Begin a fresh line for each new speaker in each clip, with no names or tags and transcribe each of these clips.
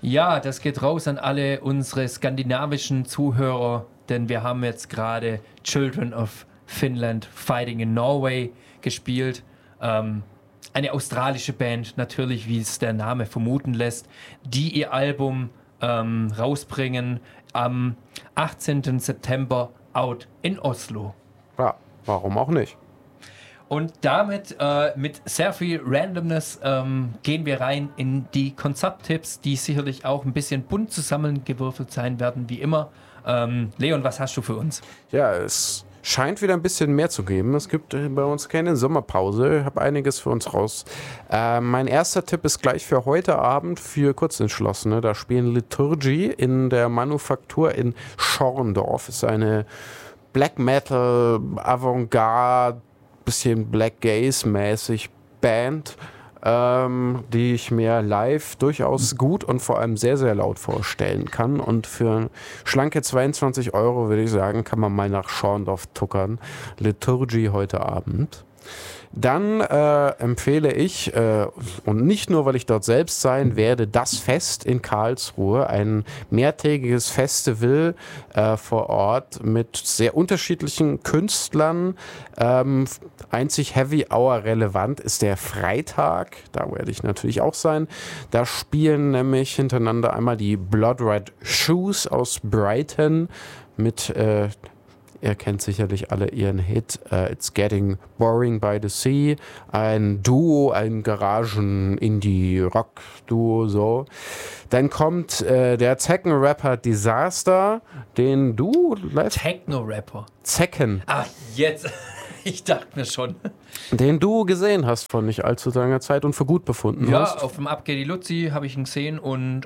Ja, das geht raus an alle unsere skandinavischen Zuhörer, denn wir haben jetzt gerade Children of Finland Fighting in Norway gespielt. Eine australische Band, natürlich, wie es der Name vermuten lässt, die ihr Album rausbringen am 18. September out in Oslo.
Ja, warum auch nicht?
Und damit mit sehr viel Randomness gehen wir rein in die Konzerttipps, die sicherlich auch ein bisschen bunt zusammengewürfelt sein werden, wie immer. Leon, was hast du für uns?
Ja, es scheint wieder ein bisschen mehr zu geben. Es gibt bei uns keine Sommerpause. Ich habe einiges für uns raus. Mein erster Tipp ist gleich für heute Abend für Kurzentschlossene. Da spielen Liturgy in der Manufaktur in Schorndorf. Ist eine Black Metal, Avantgarde, bisschen Black Gaze mäßig Band, die ich mir live durchaus gut und vor allem sehr, sehr laut vorstellen kann. Und für schlanke 22 Euro würde ich sagen, kann man mal nach Schorndorf tuckern. Liturgy heute Abend. Dann empfehle ich, und nicht nur, weil ich dort selbst sein werde, das Fest in Karlsruhe, ein mehrtägiges Festival vor Ort mit sehr unterschiedlichen Künstlern. Einzig Heavy Hour relevant ist der Freitag, da werde ich natürlich auch sein. Da spielen nämlich hintereinander einmal die Blood Red Shoes aus Brighton mit ihr kennt sicherlich alle ihren Hit It's Getting Boring by the Sea. Ein Duo, ein Garagen-Indie-Rock-Duo, so. Dann kommt der Zecken-Rapper Disaster, den du live...
Techno-Rapper.
Zecken.
Ach, jetzt. Ich dachte mir schon.
Den du gesehen hast vor nicht allzu langer Zeit und für gut befunden hast.
Ja, auf dem Abgeh die Luzi habe ich ihn gesehen und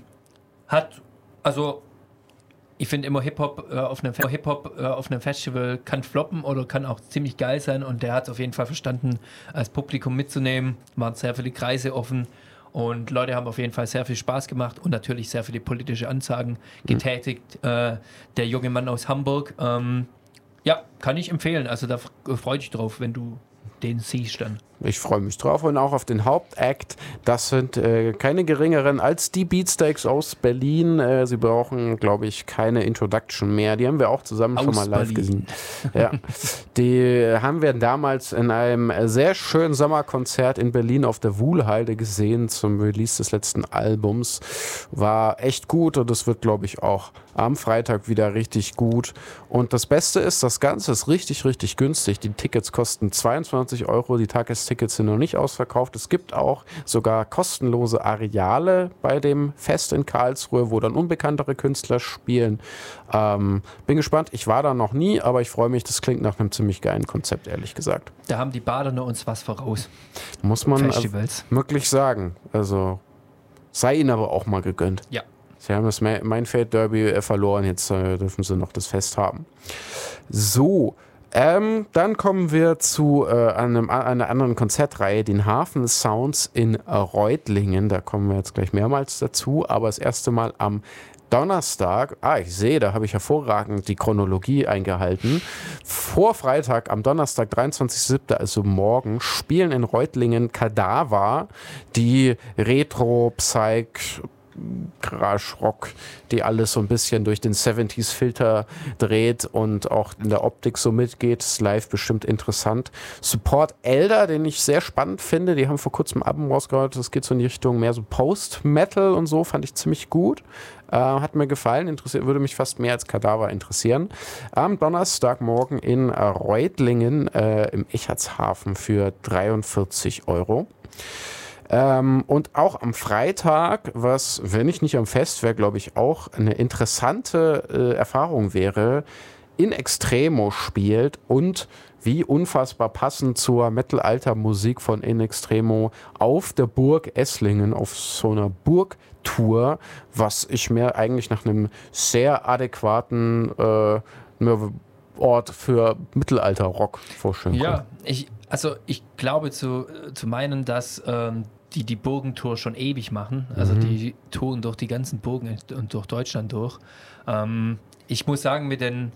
ich finde immer Hip-Hop auf einem Festival kann floppen oder kann auch ziemlich geil sein und der hat es auf jeden Fall verstanden, als Publikum mitzunehmen. Waren sehr viele Kreise offen und Leute haben auf jeden Fall sehr viel Spaß gemacht und natürlich sehr viele politische Ansagen getätigt. Der junge Mann aus Hamburg, ja, kann ich empfehlen. Also da freue ich drauf, wenn du den siehst dann.
Ich freue mich drauf und auch auf den Hauptakt. Das sind keine geringeren als die Beatsteaks aus Berlin. Sie brauchen, glaube ich, keine Introduction mehr. Die haben wir auch zusammen aus schon mal live gesehen. Ja. Die haben wir damals in einem sehr schönen Sommerkonzert in Berlin auf der Wuhlheide gesehen zum Release des letzten Albums. War echt gut und es wird, glaube ich, auch am Freitag wieder richtig gut. Und das Beste ist, das Ganze ist richtig, richtig günstig. Die Tickets kosten 22 Euro, die Tagestickets sind noch nicht ausverkauft. Es gibt auch sogar kostenlose Areale bei dem Fest in Karlsruhe, wo dann unbekanntere Künstler spielen. Bin gespannt, ich war da noch nie, aber ich freue mich, das klingt nach einem ziemlich geilen Konzept, ehrlich gesagt.
Da haben die Badener uns was voraus.
Muss man
wirklich
sagen. Also sei ihnen aber auch mal gegönnt.
Ja.
Sie haben das Mainfeld Derby verloren, jetzt dürfen sie noch das Fest haben. So, dann kommen wir zu einer anderen Konzertreihe, den Hafen Sounds in Reutlingen. Da kommen wir jetzt gleich mehrmals dazu, aber das erste Mal am Donnerstag, ich sehe, da habe ich hervorragend die Chronologie eingehalten. Vor Freitag, am Donnerstag, 23.07., also morgen, spielen in Reutlingen Kadaver, die Retro-Psych- Garage Rock, die alles so ein bisschen durch den 70s-Filter dreht und auch in der Optik so mitgeht. Ist live bestimmt interessant. Support Elder, den ich sehr spannend finde. Die haben vor kurzem ein Album rausgebracht. Das geht so in die Richtung mehr so Post-Metal und so. Fand ich ziemlich gut. Hat mir gefallen. Würde mich fast mehr als Kadaver interessieren. Am Donnerstagmorgen in Reutlingen im Echartshafen für 43 Euro. Und auch am Freitag, was, wenn ich nicht am Fest wäre, glaube ich, auch eine interessante Erfahrung wäre, In Extremo spielt und wie unfassbar passend zur Mittelalter-Musik von In Extremo auf der Burg Esslingen, auf so einer Burgtour, was ich mir eigentlich nach einem sehr adäquaten Ort für Mittelalter-Rock vorstellen kann.
Ja, ich glaube zu meinen, dass die Burgentour schon ewig machen. Also die touren durch die ganzen Burgen und durch Deutschland durch. Ich muss sagen, mit den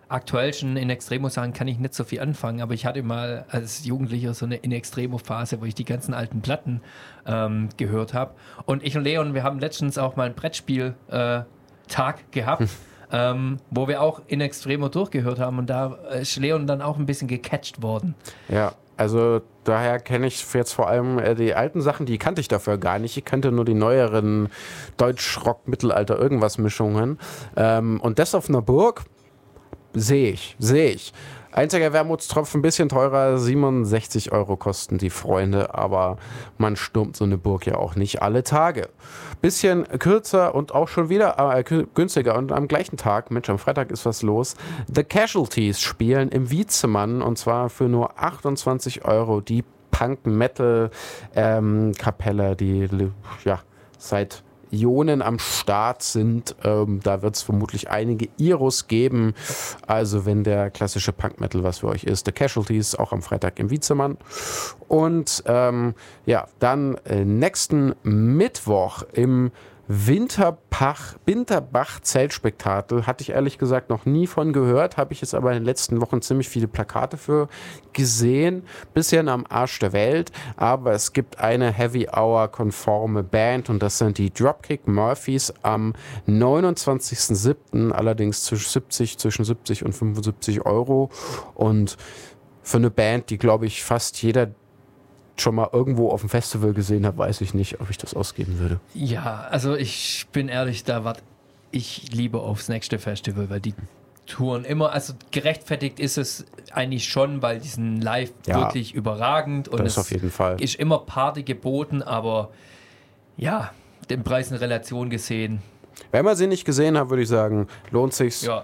aktuellsten In Extremo Sachen kann ich nicht so viel anfangen, aber ich hatte mal als Jugendlicher so eine In Extremo Phase, wo ich die ganzen alten Platten gehört habe. Und ich und Leon, wir haben letztens auch mal ein Brettspiel Tag gehabt, wo wir auch In Extremo durchgehört haben und da ist Leon dann auch ein bisschen gecatcht worden.
Ja, also daher kenne ich jetzt vor allem die alten Sachen, die kannte ich dafür gar nicht. Ich kannte nur die neueren Deutsch-Rock-Mittelalter-Irgendwas-Mischungen. Und das auf einer Burg sehe ich. Einziger Wermutstropfen, ein bisschen teurer, 67 € kosten die Freunde, aber man stürmt so eine Burg ja auch nicht alle Tage. Bisschen kürzer und auch schon wieder günstiger und am gleichen Tag, Mensch, am Freitag ist was los. The Casualties spielen im Wiedemann und zwar für nur 28 € die Punk-Metal-Kapelle, die ja seit Ionen am Start sind. Da wird es vermutlich einige Iros geben. Also wenn der klassische Punk-Metal was für euch ist. The Casualties auch am Freitag im Wiedemann. Und dann nächsten Mittwoch im Winterbach Zeltspektakel. Hatte ich ehrlich gesagt noch nie von gehört. Habe ich jetzt aber in den letzten Wochen ziemlich viele Plakate für gesehen. Bisschen am Arsch der Welt. Aber es gibt eine Heavy-Hour-konforme Band und das sind die Dropkick Murphys am 29.07. Allerdings zwischen 70 und 75 €. Und für eine Band, die glaube ich fast jeder schon mal irgendwo auf dem Festival gesehen habe, weiß ich nicht, ob ich das ausgeben würde.
Ja, also ich bin ehrlich, da warte ich lieber aufs nächste Festival, weil die Touren immer, also gerechtfertigt ist es eigentlich schon, weil die sind live wirklich überragend und
das ist auf jeden Fall.
Ist immer Party geboten, aber ja, den Preis in Relation gesehen.
Wenn man sie nicht gesehen hat, würde ich sagen, lohnt sich's.
Ja.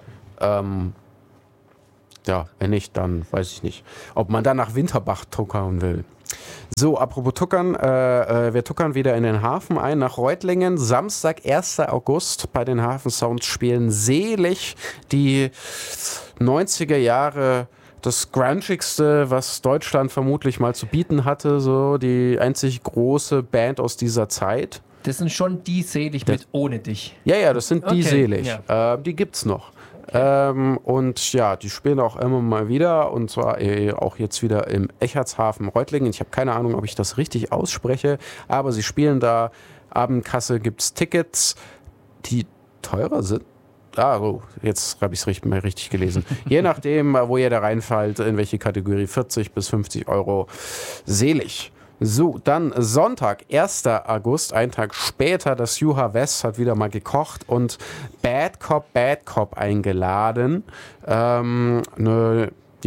Wenn nicht, dann weiß ich nicht, ob man dann nach Winterbach tuckern will. So, apropos tuckern, wir tuckern wieder in den Hafen ein, nach Reutlingen. Samstag, 1. August, bei den Hafensounds spielen selig die 90er Jahre, das grungigste, was Deutschland vermutlich mal zu bieten hatte, so die einzig große Band aus dieser Zeit.
Das sind schon die selig mit Ohne dich.
Ja, das sind die selig.
Ja.
Die gibt's noch. Und ja, die spielen auch immer mal wieder und zwar auch jetzt wieder im Echartshafen Reutlingen. Ich habe keine Ahnung, ob ich das richtig ausspreche, aber sie spielen da. Abendkasse gibt's Tickets, die teurer sind. Jetzt habe ich es richtig gelesen. Je nachdem, wo ihr da reinfallt, in welche Kategorie, 40 bis 50 €, selig. So, dann Sonntag, 1. August, einen Tag später, das Juha West hat wieder mal gekocht und Bad Cop eingeladen. Eine,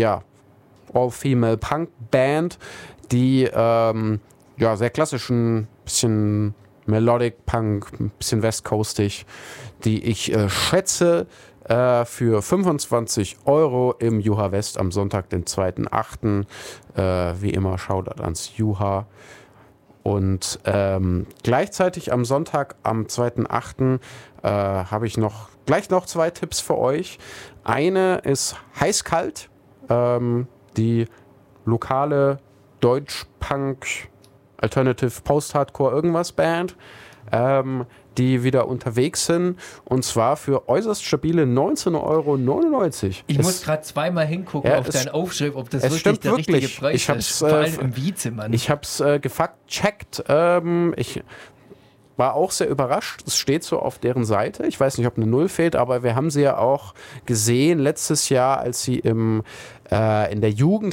All-Female-Punk-Band, die sehr klassischen, bisschen Melodic Punk, ein bisschen westcoastig, die ich schätze, für 25 € im Juha West am Sonntag, den 2.8. Wie immer, Shoutout ans Juha. Und gleichzeitig am Sonntag, am 2.8. habe ich gleich noch 2 Tipps für euch. Eine ist Heißkalt, die lokale Deutsch-Punk, Alternative Post-Hardcore irgendwas Band, die wieder unterwegs sind und zwar für äußerst stabile 19,99 €.
Ich muss gerade zweimal hingucken auf deinen Aufschrift, ob das wirklich der richtige Preis ist. Vor allem im Wiedemann.
Ich habe es gefact-checkt. Ich war auch sehr überrascht. Es steht so auf deren Seite. Ich weiß nicht, ob eine Null fehlt, aber wir haben sie ja auch gesehen letztes Jahr, als sie in der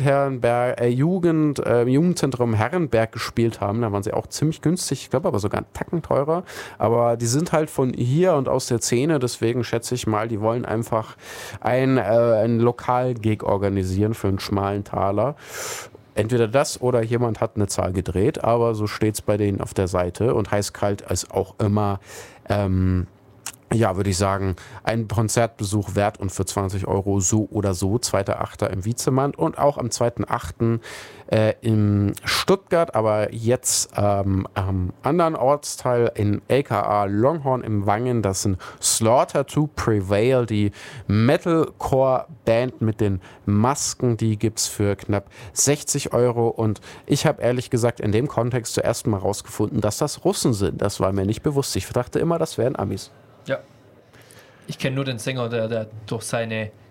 Jugendzentrum Herrenberg gespielt haben. Da waren sie auch ziemlich günstig, ich glaube aber sogar einen Tacken teurer. Aber die sind halt von hier und aus der Szene, deswegen schätze ich mal, die wollen einfach ein Lokal-Gig organisieren für einen schmalen Taler. Entweder das oder jemand hat eine Zahl gedreht, aber so steht es bei denen auf der Seite. Und Heißkalt ist auch immer, würde ich sagen, ein Konzertbesuch wert und für 20 € so oder so. 2.8. im Wiedemann und auch am 2.8. in Stuttgart, aber jetzt am anderen Ortsteil in LKA Longhorn im Wangen. Das sind Slaughter to Prevail, die Metalcore-Band mit den Masken. Die gibt es für knapp 60 € und ich habe ehrlich gesagt in dem Kontext zuerst mal rausgefunden, dass das Russen sind. Das war mir nicht bewusst. Ich dachte immer, das wären Amis.
Ja. Ich kenne nur den Sänger, der durch seine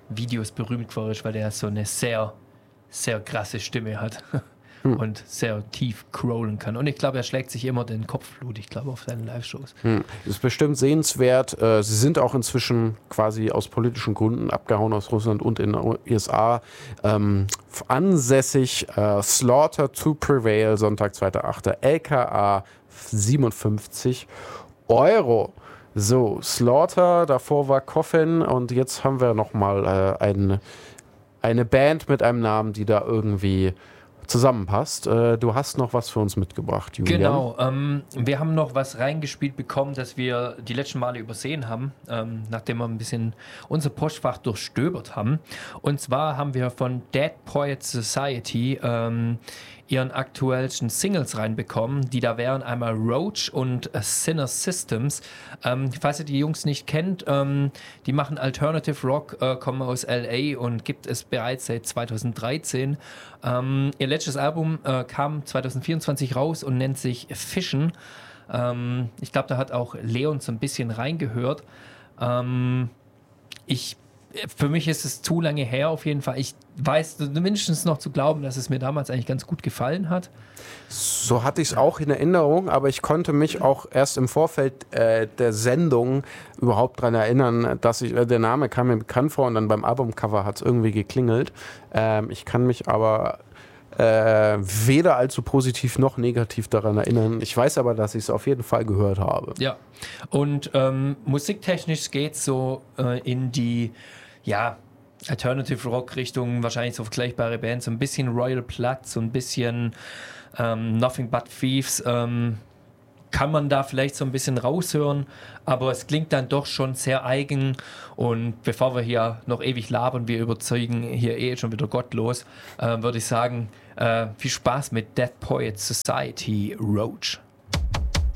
Videos berühmt geworden ist, weil der so eine sehr, sehr krasse Stimme hat und sehr tief growlen kann. Und ich glaube, er schlägt sich immer den Kopf blut, ich glaube, auf seinen Live-Shows.
Das ist bestimmt sehenswert. Sie sind auch inzwischen quasi aus politischen Gründen abgehauen aus Russland und in den USA ansässig. Slaughter to Prevail, Sonntag, 2.8. LKA 57 Euro. So, Slaughter, davor war Coffin und jetzt haben wir nochmal eine Band mit einem Namen, die da irgendwie zusammenpasst. Du hast noch was für uns mitgebracht, Julian.
Genau, wir haben noch was reingespielt bekommen, das wir die letzten Male übersehen haben, nachdem wir ein bisschen unser Postfach durchstöbert haben. Und zwar haben wir von Dead Poets Society ihren aktuellsten Singles reinbekommen, die da wären einmal Roach und Sinner Systems. Falls ihr die Jungs nicht kennt, die machen Alternative Rock, kommen aus LA und gibt es bereits seit 2013. Ihr letztes Album kam 2024 raus und nennt sich Fischen. Ich glaube, da hat auch Leon so ein bisschen reingehört. Für mich ist es zu lange her auf jeden Fall. Ich weiß mindestens noch zu glauben, dass es mir damals eigentlich ganz gut gefallen hat.
So hatte ich es auch in Erinnerung, aber ich konnte mich auch erst im Vorfeld der Sendung überhaupt daran erinnern, dass der Name kam mir bekannt vor und dann beim Albumcover hat es irgendwie geklingelt. Ich kann mich aber weder allzu positiv noch negativ daran erinnern. Ich weiß aber, dass ich es auf jeden Fall gehört habe.
Ja, und musiktechnisch geht es so in die Alternative Rock Richtung, wahrscheinlich so vergleichbare Bands, so ein bisschen Royal Blood, so ein bisschen Nothing But Thieves, kann man da vielleicht so ein bisschen raushören, aber es klingt dann doch schon sehr eigen. Und bevor wir hier noch ewig labern, wir überzeugen hier schon wieder gottlos, würde ich sagen, viel Spaß mit Dead Poets Society, Roach.